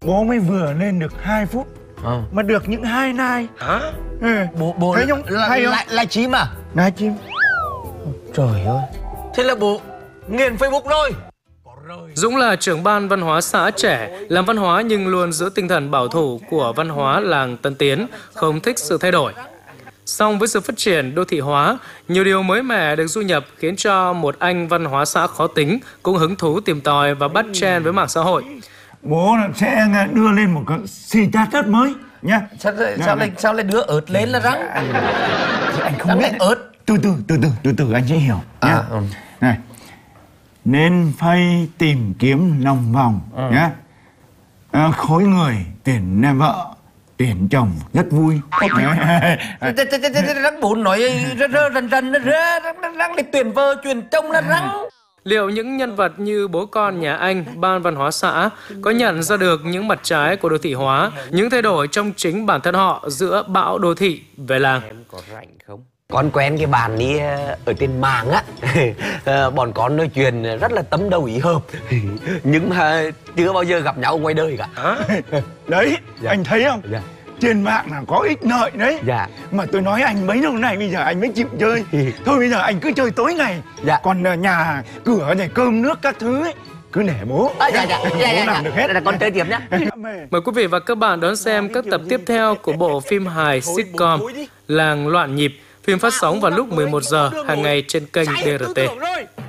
Bố mới vừa lên được 2 phút mà được những 2 like. Hả? Bố thấy không? Hay không? Live stream à? Livestream. Trời ơi. Thế là bố nghiền Facebook rồi. Dũng là trưởng ban văn hóa xã trẻ, làm văn hóa nhưng luôn giữ tinh thần bảo thủ của văn hóa làng Tân Tiến, không thích sự thay đổi. Song với sự phát triển đô thị hóa, nhiều điều mới mẻ được du nhập khiến cho một anh văn hóa xã khó tính cũng hứng thú tìm tòi và bắt trend với mạng xã hội. Bố sẽ đưa lên một cái status mới nhá. Sao lại đưa ớt lên là răng? Thì anh không biết ớt. Từ từ anh sẽ hiểu nhá. Này. Nên phải tìm kiếm lòng vòng nhá. Khối người tuyển vợ, tuyển chồng rất vui. Răng bố nói rần răng để tuyển vợ tuyển chồng là răng. Liệu những nhân vật như bố con nhà anh, ban văn hóa xã có nhận ra được những mặt trái của đô thị hóa, những thay đổi trong chính bản thân họ giữa bão đô thị về làng? Em có rảnh không? Con quen cái bạn đi ở trên mạng á. Bọn con nói chuyện rất là tâm đầu ý hợp. Nhưng mà chưa bao giờ gặp nhau ngoài đời cả. Đấy, anh thấy không? Trên mạng là có ích lợi đấy. Mà tôi nói anh mấy lâu nay bây giờ anh mới chịu chơi. Thôi bây giờ anh cứ chơi tối ngày. Còn nhà cửa này cơm nước các thứ ấy, cứ để bố. Bố làm được hết. Là con chơi tiếp nhá. Mời quý vị và các bạn đón xem các tập tiếp theo của bộ phim hài sitcom Làng Loạn Nhịp. Phim phát sóng vào lúc 11 giờ hàng ngày trên kênh DRT.